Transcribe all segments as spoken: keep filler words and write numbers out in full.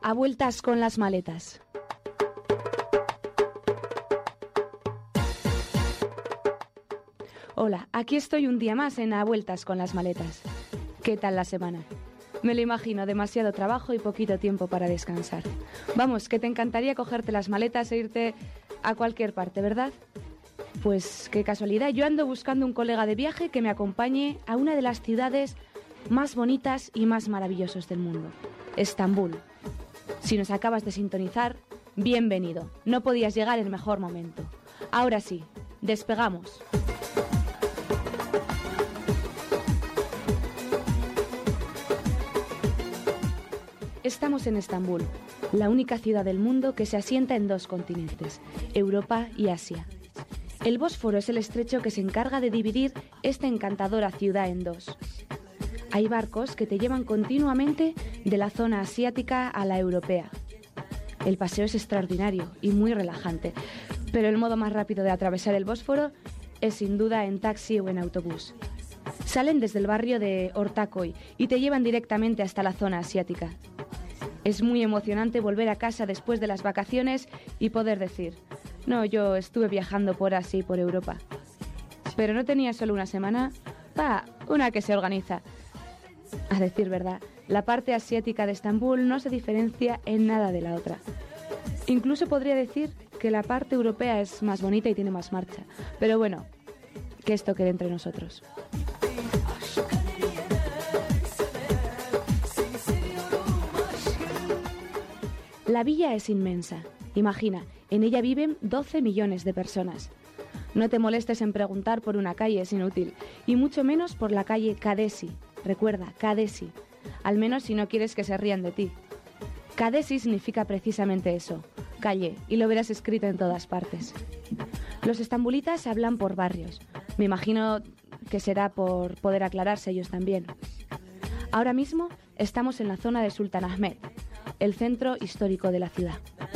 A vueltas con las maletas. Hola, aquí estoy un día más en A vueltas con las maletas. ¿Qué tal la semana? Me lo imagino, demasiado trabajo y poquito tiempo para descansar. Vamos, que te encantaría cogerte las maletas e irte a cualquier parte, ¿verdad? Pues qué casualidad, yo ando buscando un colega de viaje que me acompañe a una de las ciudades más bonitas y más maravillosas del mundo, Estambul. Si nos acabas de sintonizar, bienvenido. No podías llegar en mejor momento. Ahora sí, despegamos. Estamos en Estambul, la única ciudad del mundo que se asienta en dos continentes, Europa y Asia. El Bósforo es el estrecho que se encarga de dividir esta encantadora ciudad en dos. Hay barcos que te llevan continuamente de la zona asiática a la europea. El paseo es extraordinario y muy relajante, pero el modo más rápido de atravesar el Bósforo es sin duda en taxi o en autobús. Salen desde el barrio de Ortaköy y te llevan directamente hasta la zona asiática. Es muy emocionante volver a casa después de las vacaciones y poder decir: no, yo estuve viajando por Asia y por Europa. Pero no tenía solo una semana, va, una que se organiza. A decir verdad, la parte asiática de Estambul no se diferencia en nada de la otra. Incluso podría decir que la parte europea es más bonita y tiene más marcha. Pero bueno, que esto quede entre nosotros. La villa es inmensa. Imagina, en ella viven doce millones de personas. No te molestes en preguntar por una calle, es inútil. Y mucho menos por la calle Kadesi. Recuerda, Kadesi. Al menos si no quieres que se rían de ti. Kadesi significa precisamente eso, calle, y lo verás escrito en todas partes. Los estambulitas hablan por barrios. Me imagino que será por poder aclararse ellos también. Ahora mismo estamos en la zona de Sultanahmet, el centro histórico de la ciudad.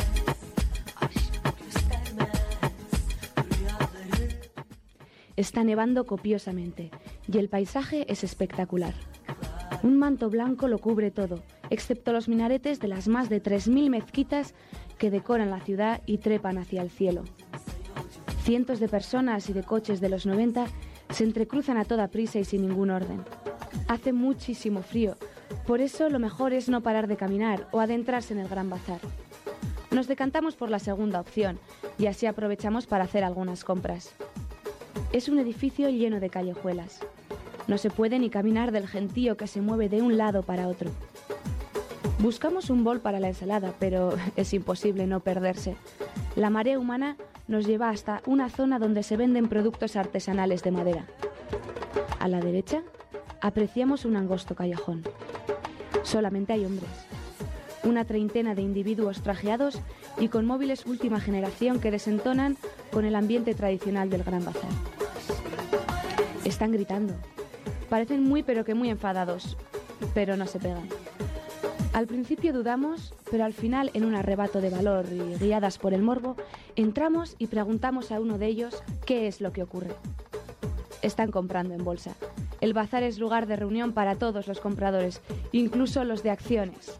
Está nevando copiosamente y el paisaje es espectacular. Un manto blanco lo cubre todo, excepto los minaretes de las más de tres mil mezquitas que decoran la ciudad y trepan hacia el cielo. Cientos de personas y de coches de los noventa se entrecruzan a toda prisa y sin ningún orden. Hace muchísimo frío, por eso lo mejor es no parar de caminar o adentrarse en el Gran Bazar. Nos decantamos por la segunda opción y así aprovechamos para hacer algunas compras. Es un edificio lleno de callejuelas. No se puede ni caminar del gentío que se mueve de un lado para otro. Buscamos un bol para la ensalada, pero es imposible no perderse. La marea humana nos lleva hasta una zona donde se venden productos artesanales de madera. A la derecha, apreciamos un angosto callejón. Solamente hay hombres. Una treintena de individuos trajeados y con móviles última generación que desentonan con el ambiente tradicional del Gran Bazar. Están gritando. Parecen muy pero que muy enfadados, pero no se pegan. Al principio dudamos, pero al final, en un arrebato de valor y guiadas por el morbo, entramos y preguntamos a uno de ellos qué es lo que ocurre. Están comprando en bolsa. El bazar es lugar de reunión para todos los compradores, incluso los de acciones.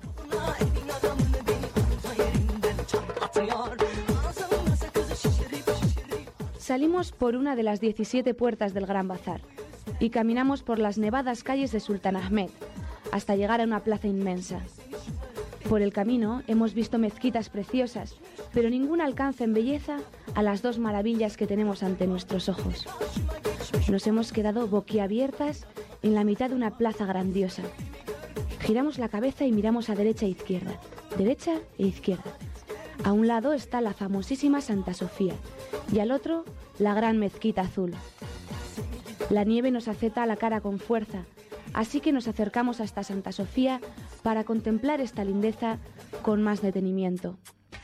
Salimos por una de las diecisiete puertas del Gran Bazar y caminamos por las nevadas calles de Sultanahmet hasta llegar a una plaza inmensa. Por el camino hemos visto mezquitas preciosas, pero ninguna alcanza en belleza a las dos maravillas que tenemos ante nuestros ojos. Nos hemos quedado boquiabiertas en la mitad de una plaza grandiosa. Giramos la cabeza y miramos a derecha e izquierda, derecha e izquierda. A un lado está la famosísima Santa Sofía y al otro la gran mezquita azul. La nieve nos azota la cara con fuerza, así que nos acercamos hasta Santa Sofía para contemplar esta lindeza con más detenimiento.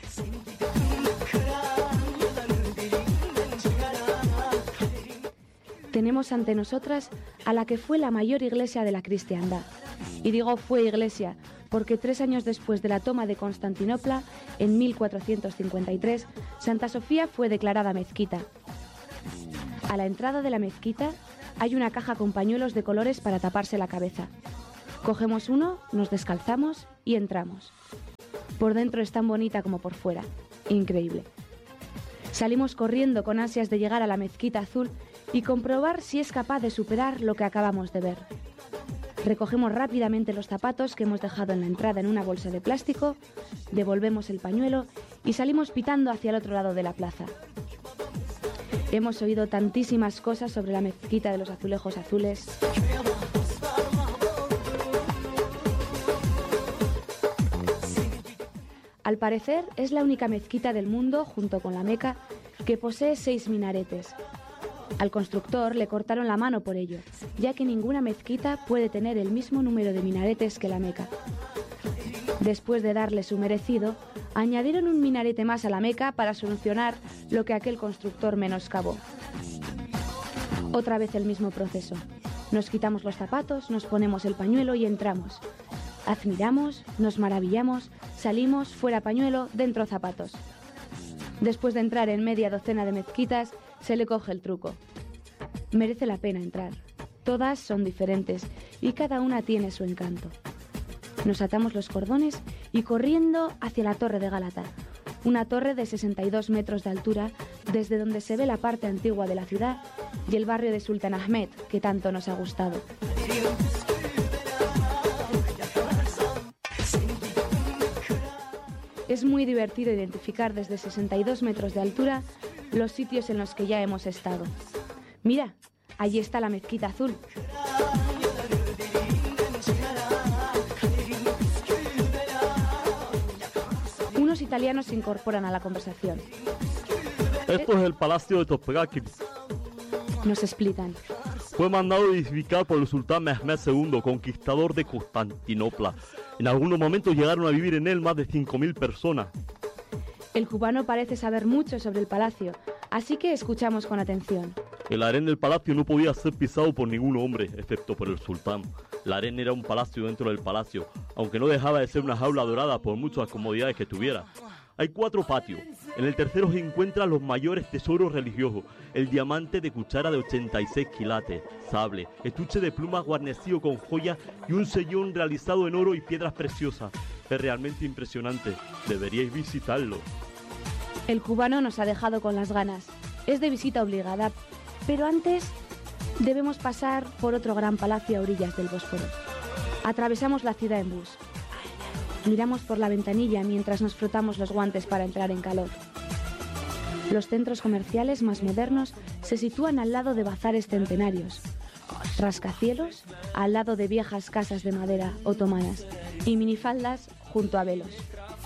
Tenemos ante nosotras a la que fue la mayor iglesia de la cristiandad. Y digo fue iglesia porque tres años después de la toma de Constantinopla, en mil cuatrocientos cincuenta y tres, Santa Sofía fue declarada mezquita. A la entrada de la mezquita hay una caja con pañuelos de colores para taparse la cabeza. Cogemos uno, nos descalzamos y entramos. Por dentro es tan bonita como por fuera. Increíble. Salimos corriendo con ansias de llegar a la mezquita azul y comprobar si es capaz de superar lo que acabamos de ver. Recogemos rápidamente los zapatos que hemos dejado en la entrada en una bolsa de plástico, devolvemos el pañuelo y salimos pitando hacia el otro lado de la plaza. Hemos oído tantísimas cosas sobre la mezquita de los azulejos azules. Al parecer es la única mezquita del mundo, junto con la Meca, que posee seis minaretes. Al constructor le cortaron la mano por ello, ya que ninguna mezquita puede tener el mismo número de minaretes que la Meca. Después de darle su merecido, añadieron un minarete más a la Meca para solucionar lo que aquel constructor menoscabó. Otra vez el mismo proceso. Nos quitamos los zapatos, nos ponemos el pañuelo y entramos. Admiramos, nos maravillamos, salimos, fuera pañuelo, dentro zapatos. Después de entrar en media docena de mezquitas, se le coge el truco. Merece la pena entrar. Todas son diferentes y cada una tiene su encanto. Nos atamos los cordones y corriendo hacia la Torre de Gálata, una torre de sesenta y dos metros de altura, desde donde se ve la parte antigua de la ciudad y el barrio de Sultan Ahmed, que tanto nos ha gustado. Es muy divertido identificar desde sesenta y dos metros de altura los sitios en los que ya hemos estado. Mira, allí está la mezquita azul. Unos italianos se incorporan a la conversación. Esto es el Palacio de Topkapi. Nos explican. Fue mandado edificar por el sultán Mehmed segundo, conquistador de Constantinopla. En algunos momentos llegaron a vivir en él más de cinco mil personas. El cubano parece saber mucho sobre el palacio, así que escuchamos con atención. El harén del palacio no podía ser pisado por ningún hombre, excepto por el sultán. El harén era un palacio dentro del palacio, aunque no dejaba de ser una jaula dorada por muchas comodidades que tuviera. Hay cuatro patios. En el tercero se encuentran los mayores tesoros religiosos: el diamante de cuchara de ochenta y seis quilates, sable, estuche de plumas guarnecido con joyas y un sellón realizado en oro y piedras preciosas. Es realmente impresionante. Deberíais visitarlo. El cubano nos ha dejado con las ganas. Es de visita obligada, pero antes debemos pasar por otro gran palacio a orillas del Bósforo. Atravesamos la ciudad en bus. Miramos por la ventanilla mientras nos frotamos los guantes para entrar en calor. Los centros comerciales más modernos se sitúan al lado de bazares centenarios, rascacielos al lado de viejas casas de madera otomanas y minifaldas junto a velos.